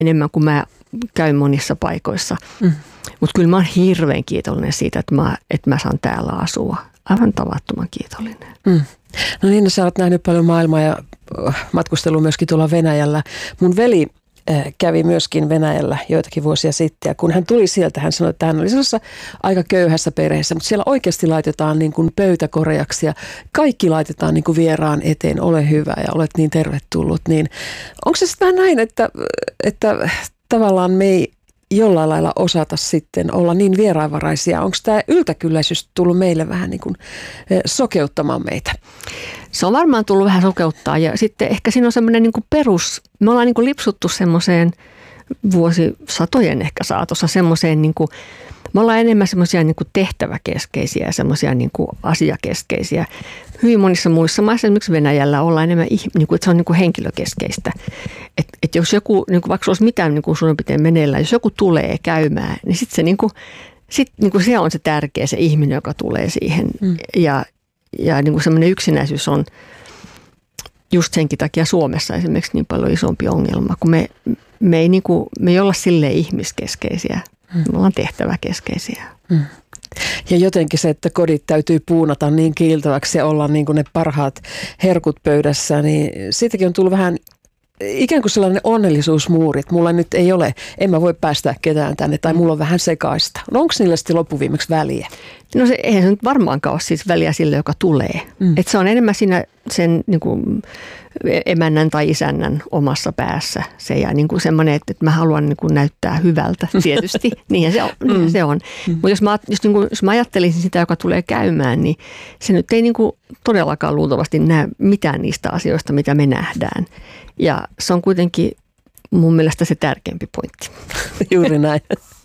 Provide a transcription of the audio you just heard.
enemmän kuin mä käyn monissa paikoissa. Mutta kyllä mä oon hirveän kiitollinen siitä, että mä saan täällä asua. Aivan tavattoman kiitollinen. No niin, sä oot nähnyt paljon maailmaa ja matkustellut myöskin tuolla Venäjällä. Mun veli kävi myöskin Venäjällä joitakin vuosia sitten, ja kun hän tuli sieltä, hän sanoi, että hän oli sellaisessa aika köyhässä perheessä, mutta siellä oikeasti laitetaan niin kuin pöytäkoreaksi ja kaikki laitetaan niin kuin vieraan eteen, ole hyvä ja olet niin tervetullut. Niin onko se sitten vähän näin, että tavallaan me ei jollain lailla osata sitten olla niin vieraanvaraisia? Onko tämä yltäkylläisyys tullut meille vähän niin kuin sokeuttamaan meitä? Se on varmaan tullut vähän sokeuttaa ja sitten ehkä siinä on semmoinen niin kuin me ollaan niin kuin lipsuttu semmoiseen vuosisatojen ehkä saatossa semmoiseen, niin kuin, me ollaan enemmän semmoisia niin kuin tehtäväkeskeisiä ja semmoisia niin kuin asiakeskeisiä. Hyvin monissa muissa maissa, esimerkiksi Venäjällä, ollaan enemmän, niin kuin, että se on niin kuin henkilökeskeistä. Että jos joku, niin kuin, vaikka olisi mitään niin kuin suurin piirtein meneillään, jos joku tulee käymään, niin sitten se, niin kuin se on se tärkeä, se ihminen, joka tulee siihen. Ja niin kuin semmoinen yksinäisyys on just senkin takia Suomessa esimerkiksi niin paljon isompi ongelma, kun me ei olla silleen ihmiskeskeisiä, me ollaan tehtäväkeskeisiä. Ja jotenkin se, että kodit täytyy puunata niin kiiltäväksi ja olla niin kuin ne parhaat herkut pöydässä, niin siitäkin on tullut vähän ikään kuin sellainen onnellisuusmuuri, että mulla nyt ei ole, en mä voi päästää ketään tänne tai mulla on vähän sekaista. No onko niillä sitten loppuviimeksi väliä? No eihän se nyt varmaankaan ole siis väliä sille, joka tulee. Että se on enemmän siinä sen niin kuin emännän tai isännän omassa päässä. Se ja niin kuin semmoinen, että mä haluan niin kuin näyttää hyvältä tietysti. Niinhän se on. Mutta jos mä ajattelisin sitä, joka tulee käymään, niin se nyt ei niin kuin todellakaan luultavasti näe mitään niistä asioista, mitä me nähdään. Ja se on kuitenkin mun mielestä se tärkeämpi pointti. Juuri näin.